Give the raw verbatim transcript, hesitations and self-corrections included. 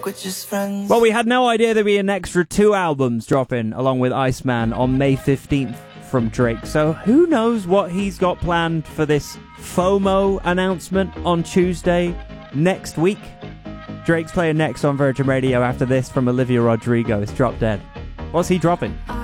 like we're just friends. Well, we had no idea there'd be an extra two albums dropping along with Iceman on May fifteenth from Drake. So who knows what he's got planned for this FOMO announcement on Tuesday next week. Drake's playing next on Virgin Radio after this from Olivia Rodrigo. It's Drop Dead. What's he dropping?